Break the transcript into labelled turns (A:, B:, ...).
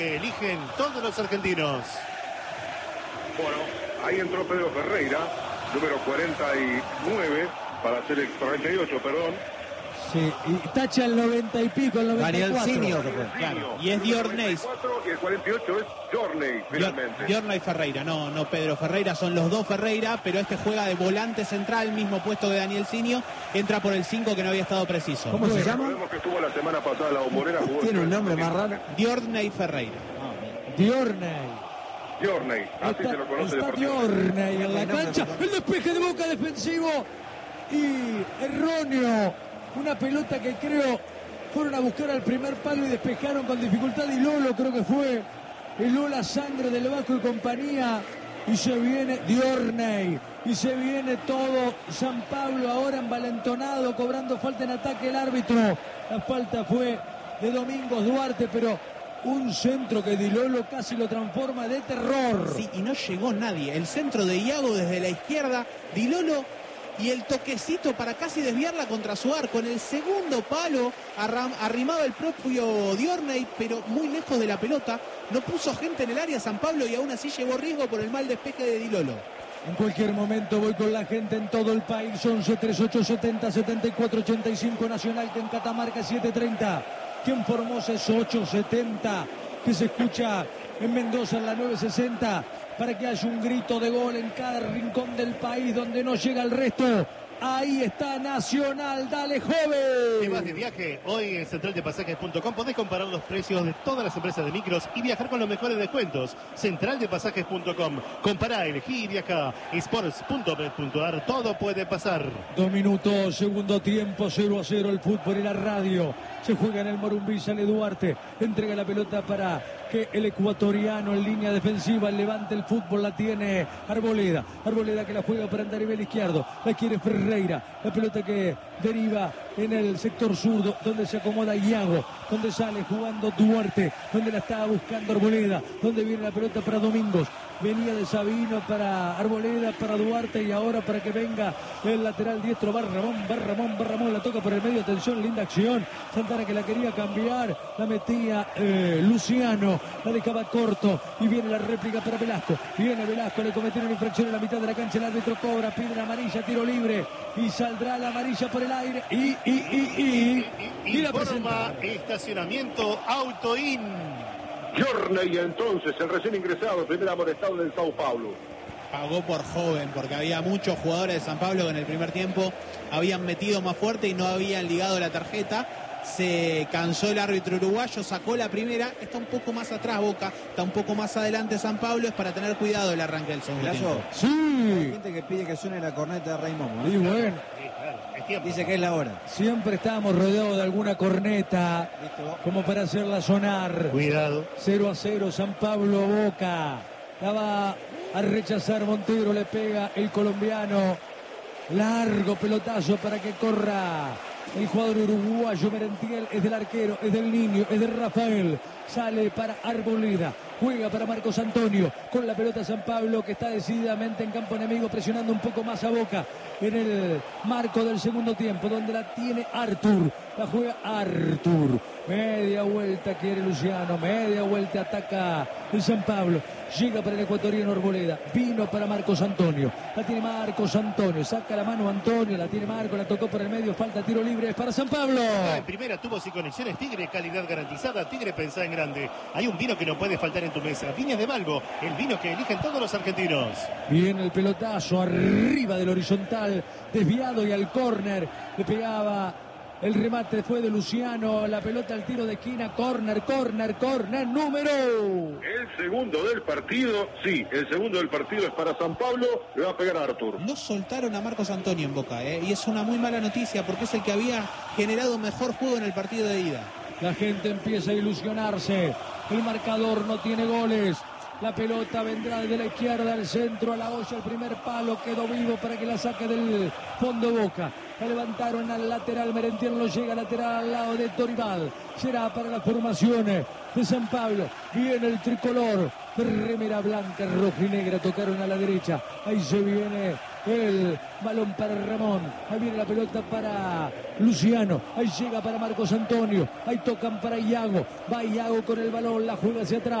A: Eligen todos los argentinos.
B: Bueno, ahí entró Pedro Ferreira, número 49, para hacer el 48, perdón.
C: Sí, y tacha el 90 y pico, el 94.
D: Daniel Sinio, claro.
E: Y es Diorney.
B: Y el 48 es Jorney, finalmente.
E: Diorney Ferreira, no Pedro Ferreira, son los dos Ferreira, pero este juega de volante central, mismo puesto que Daniel Sinio, entra por el 5 que no había estado preciso.
C: ¿Cómo se llama?
B: Recordemos que estuvo la semana pasada la Bombonera.
D: Tiene un nombre más raro.
E: Diorney Ferreira.
B: Jorney, así se lo conoce
C: Está Diorney en la cancha, el despeje de Boca defensivo y erróneo. Una pelota que creo fueron a buscar al primer palo y despejaron con dificultad, y Lolo creo que fue el Lola Sangre del Vasco y compañía, y se viene Diorney y se viene todo San Pablo ahora envalentonado, cobrando falta en ataque el árbitro. La falta fue de Domingos Duarte, pero un centro que Di Lolo casi lo transforma de terror.
E: Sí, y no llegó nadie. El centro de Iago desde la izquierda, Di Lolo, y el toquecito para casi desviarla contra su arco. En el segundo palo arrimaba el propio Diorney, pero muy lejos de la pelota. No puso gente en el área San Pablo y aún así llevó riesgo por el mal despeje de Di Lolo.
C: En cualquier momento voy con la gente en todo el país. 11 38 70 74 85 Nacional, que en Catamarca 730. Que en Formosa es 870. Que se escucha en Mendoza en la 960. Para que haya un grito de gol en cada rincón del país donde no llega el resto. Ahí está Nacional, dale joven.
A: ¿Te vas de viaje? Hoy en centraldepasajes.com podés comparar los precios de todas las empresas de micros y viajar con los mejores descuentos. Centraldepasajes.com. Compará, elegí y viaja. Sports.bet.ar. Todo puede pasar.
C: 2 minutos, segundo tiempo, 0-0 el fútbol y la radio. Se juega en el Morumbí, sale Duarte, entrega la pelota para que el ecuatoriano en línea defensiva levante el fútbol. La tiene Arboleda que la juega para andar a nivel izquierdo, la quiere Ferreira, la pelota que deriva en el sector zurdo, donde se acomoda Iago, donde sale jugando Duarte, donde la estaba buscando Arboleda, donde viene la pelota para Domingos, venía de Sabino para Arboleda, para Duarte, y ahora para que venga el lateral diestro Barramón, la toca por el medio, atención, linda acción, Santana que la quería cambiar, la metía Luciano, la dejaba corto, y viene la réplica para Velasco, le cometieron infracción en la mitad de la cancha, el árbitro cobra, pide la amarilla, tiro libre, y saldrá la amarilla por el aire, y la presenta.
A: Estacionamiento Autoin.
B: Jorney, entonces, el recién ingresado, primer amonestado del Sao Paulo.
E: Pagó por joven, porque había muchos jugadores de San Pablo que en el primer tiempo habían metido más fuerte y no habían ligado la tarjeta. Se cansó el árbitro uruguayo, sacó la primera, está un poco más atrás Boca, está un poco más adelante San Pablo, es para tener cuidado el arranque del segundo tiempo.
C: Sí.
D: Hay gente que pide que suene la corneta de Raimomo,
C: Y bueno,
D: dice que es la hora.
C: siempre estábamos rodeados de alguna corneta, como para hacerla sonar.
A: Cuidado.
C: 0-0, San Pablo Boca. La va a rechazar Montero, le pega el colombiano. Largo pelotazo para que corra el jugador uruguayo. Merentiel es del arquero, es del niño, es de Rafael. Sale para Arboleda, juega para Marcos Antonio, con la pelota San Pablo, que está decididamente en campo enemigo, presionando un poco más a Boca en el marco del segundo tiempo, donde la tiene Artur, la juega Artur, media vuelta quiere Luciano, media vuelta ataca el San Pablo, llega para el ecuatoriano Arboleda, vino para Marcos Antonio, la tiene Marcos Antonio, saca la mano Antonio, la tiene Marcos, la tocó por el medio, falta tiro libre, es para San Pablo.
A: En primera tubos y conexiones Tigre, calidad garantizada. Tigre, pensá en grande. Hay un vino que no puede faltar en tu mesa. Viñas de Balbo, el vino que eligen todos los argentinos.
C: Viene el pelotazo arriba del horizontal, desviado y al córner, le pegaba. El remate fue de Luciano, la pelota al tiro de esquina, córner, número.
B: El segundo del partido, sí, el segundo del partido es para San Pablo, le va a pegar a Artur.
E: No soltaron a Marcos Antonio en Boca, y es una muy mala noticia porque es el que había generado mejor juego en el partido de ida.
C: La gente empieza a ilusionarse, el marcador no tiene goles. La pelota vendrá desde la izquierda al centro, a la olla, el primer palo, quedó vivo para que la saque del fondo Boca. La levantaron al lateral, Merentiel no llega, lateral al lado de Dorival. Será para las formaciones de San Pablo. Viene el tricolor, remera blanca, roja y negra, tocaron a la derecha. Ahí se viene el balón para Ramón. Ahí viene la pelota para Luciano. Ahí llega para Marcos Antonio. Ahí tocan para Iago. Va Iago con el balón. La juega hacia atrás.